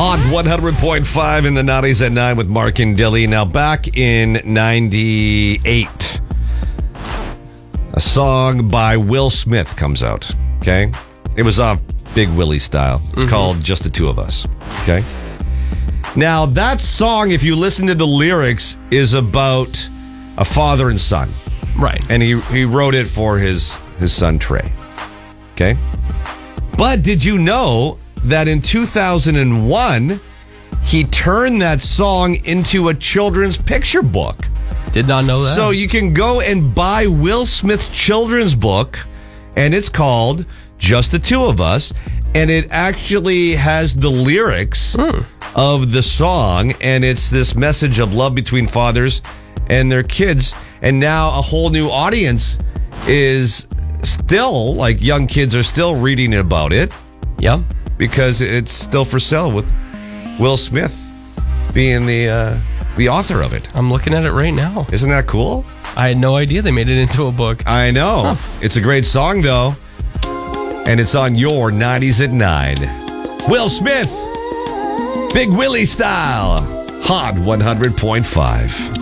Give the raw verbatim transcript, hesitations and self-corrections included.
Hot one hundred point five in the nineties at nine with Mark and Dilly. Now, back in ninety-eight, a song by Will Smith comes out, okay? It was off Big Willie style. It's mm-hmm. called Just the Two of Us, okay? Now, that song, if you listen to the lyrics, is about a father and son. Right. And he, he wrote it for his, his son, Trey, okay? But did you know that in two thousand one, he turned that song into a children's picture book? Did not know that. So you can go and buy Will Smith's children's book, and it's called Just the Two of Us, and it actually has the lyrics hmm. of the song, and it's this message of love between fathers and their kids, and now a whole new audience is still, like young kids are still reading about it. Yep. Because it's still for sale with Will Smith being the uh, the author of it. I'm looking at it right now. Isn't that cool? I had no idea they made it into a book. I know. Huh. It's a great song, though. And it's on your nineties at nine. Will Smith, Big Willie style. Hot one hundred point five.